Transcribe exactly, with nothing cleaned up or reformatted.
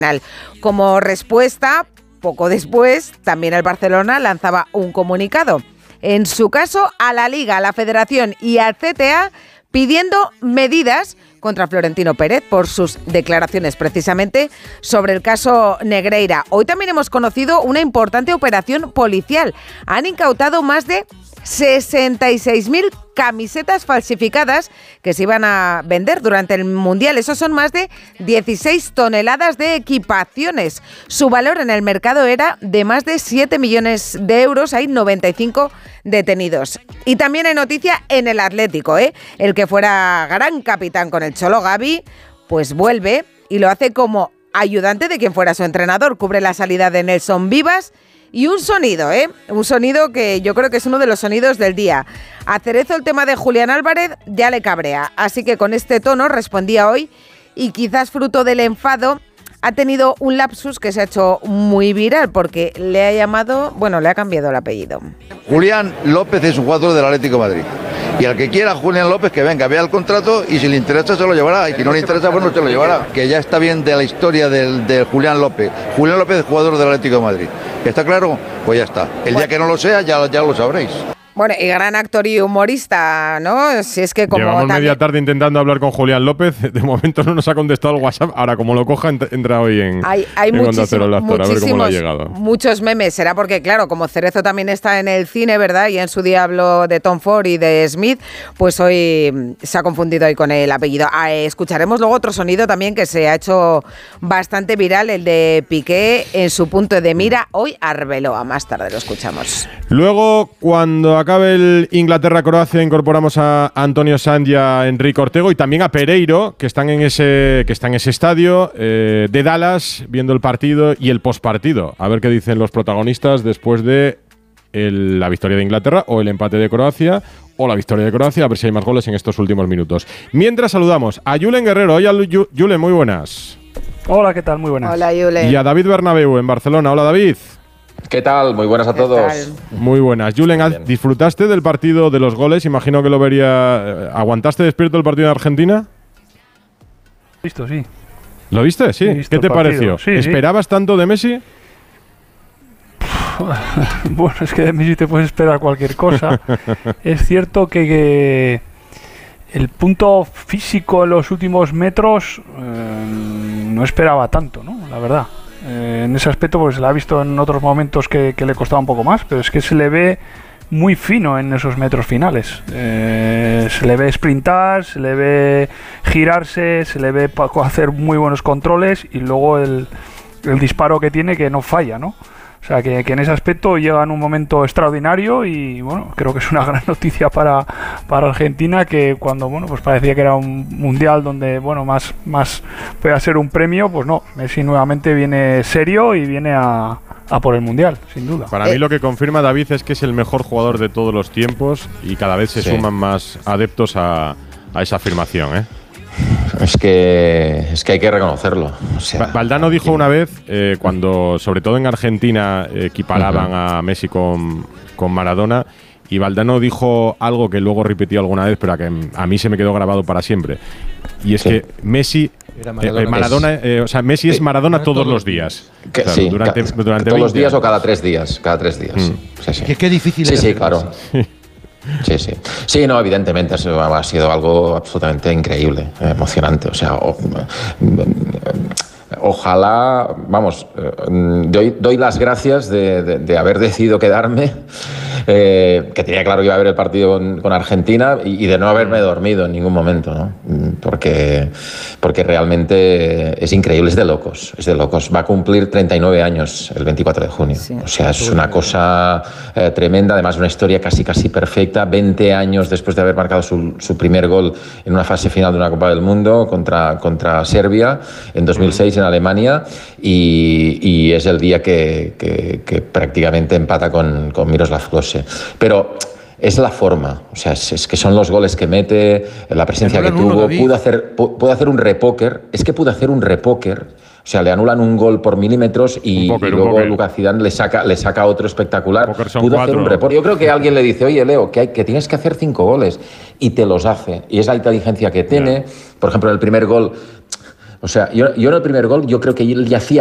Como respuesta, poco después, también el Barcelona lanzaba un comunicado. En su caso, a la Liga, a la Federación y al C T A pidiendo medidas contra Florentino Pérez por sus declaraciones precisamente sobre el caso Negreira. Hoy también hemos conocido una importante operación policial. Han incautado más de sesenta y seis mil camisetas falsificadas que se iban a vender durante el Mundial. Eso son más de dieciséis toneladas de equipaciones. Su valor en el mercado era de más de siete millones de euros. Hay noventa y cinco detenidos. Y también hay noticia en el Atlético, ¿eh? El que fuera gran capitán con el Cholo, Gavi, pues vuelve y lo hace como ayudante de quien fuera su entrenador. Cubre la salida de Nelson Vivas. Y un sonido, ¿eh? Un sonido que yo creo que es uno de los sonidos del día. A Cerezo el tema de Julián Álvarez ya le cabrea. Así que con este tono respondía hoy y quizás fruto del enfado ha tenido un lapsus que se ha hecho muy viral porque le ha llamado, bueno, le ha cambiado el apellido. Julián López es un jugador del Atlético de Madrid. Y al que quiera Julián López que venga, vea el contrato y si le interesa se lo llevará. Y si no le interesa, pues no se lo llevará. Que ya está bien de la historia del, de Julián López. Julián López es jugador del Atlético de Madrid. ¿Está claro? Pues ya está. El día que no lo sea, ya, ya lo sabréis. Bueno, y gran actor y humorista, ¿no? Si es que como Llevamos también... media tarde intentando hablar con Julián López. De momento no nos ha contestado el WhatsApp. Ahora, como lo coja, entra hoy en, hay, hay en Onda Cero el actor, a ver cómo le ha llegado. Muchos memes. Será porque, claro, como Cerezo también está en el cine, ¿verdad? Y en su día habló de Tom Ford y de Smith, pues hoy se ha confundido ahí con el apellido. Ah, escucharemos luego otro sonido también que se ha hecho bastante viral, el de Piqué en su punto de mira. Hoy Arbeloa. Más tarde lo escuchamos. Luego, cuando acabe el Inglaterra-Croacia, incorporamos a Antonio Sanz y a Enrique Ortego y también a Pereiro, que están en ese, que está en ese estadio eh, de Dallas, viendo el partido y el postpartido. A ver qué dicen los protagonistas después de el, la victoria de Inglaterra o el empate de Croacia o la victoria de Croacia, a ver si hay más goles en estos últimos minutos. Mientras saludamos a Julen Guerrero. Hola, Julen, muy buenas. Hola, ¿qué tal? Muy buenas. Hola, Julen. Y a David Bernabéu en Barcelona. Hola, David. ¿Qué tal? Muy buenas a todos. Muy buenas. Julen, ¿disfrutaste del partido de los goles? Imagino que lo vería... ¿Aguantaste despierto el partido de Argentina? Visto, sí. ¿Lo viste? Sí. Visto ¿Qué te pareció? Sí, ¿Esperabas sí. tanto de Messi? Bueno, es que de Messi te puedes esperar cualquier cosa. Es cierto que, que el punto físico en los últimos metros eh, no esperaba tanto, ¿no? La verdad. Eh, en ese aspecto pues se la ha visto en otros momentos que, que le costaba un poco más, pero es que se le ve muy fino en esos metros finales. Eh, se le ve sprintar, se le ve girarse, se le ve hacer muy buenos controles y luego el, el disparo que tiene que no falla, ¿no? O sea, que, que en ese aspecto llega en un momento extraordinario y, bueno, creo que es una gran noticia para, para Argentina, que cuando, bueno, pues parecía que era un mundial donde, bueno, más, más puede ser un premio, pues no, Messi nuevamente viene serio y viene a, a por el mundial, sin duda. Para eh. mí lo que confirma David es que es el mejor jugador de todos los tiempos y cada vez se sí. suman más adeptos a, a esa afirmación, ¿eh? Es que, es que hay que reconocerlo. O sea, Valdano dijo una vez, eh, cuando sobre todo en Argentina equiparaban uh-huh. a Messi con, con Maradona, y Valdano dijo algo que luego repitió alguna vez, pero a, que a mí se me quedó grabado para siempre. Y es sí. que Messi, Maradona, eh, Maradona eh, o sea, Messi sí. es Maradona todos, todos los días. Que, claro, sí, durante, ca- durante todos los días años. o cada tres días. Cada tres días. Mm. Sí, sí. Que qué difícil sí, es. Sí, sí, claro. Sí, sí. Sí, no, evidentemente ha sido algo absolutamente increíble, emocionante. O sea, o, ojalá, vamos, doy, doy las gracias de, de, de haber decidido quedarme, eh, que tenía claro que iba a haber el partido con, con Argentina y, y de no haberme dormido en ningún momento, ¿no? Porque, porque realmente es increíble, es de locos, es de locos. Va a cumplir treinta y nueve años el veinticuatro de junio. Sí. O sea, es una cosa eh, tremenda, además una historia casi casi perfecta. veinte años después de haber marcado su, su primer gol en una fase final de una Copa del Mundo contra, contra Serbia en dos mil seis en Alemania, y, y es el día que, que, que prácticamente empata con, con Miroslav Klose. Pero es la forma, o sea, es, es que son los goles que mete, la presencia que tuvo. Pudo hacer, pudo hacer un repóquer, es que pudo hacer un repóquer. O sea, le anulan un gol por milímetros y, poker, y luego Lucas Zidane le saca, le saca otro espectacular. Pudo cuatro. hacer un repóquer. Yo creo que alguien le dice, oye, Leo, que, hay, que tienes que hacer cinco goles, y te los hace. Y es la inteligencia que tiene. Yeah. Por ejemplo, en el primer gol O sea, yo, yo en el primer gol yo creo que él ya hacía